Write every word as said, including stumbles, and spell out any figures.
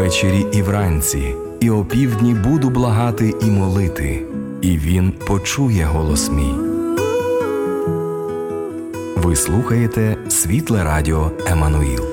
ввечері і вранці, і опівдні буду благати і молити, і Він почує голос мій. Ви слухаєте Світле Радіо Еммануїл.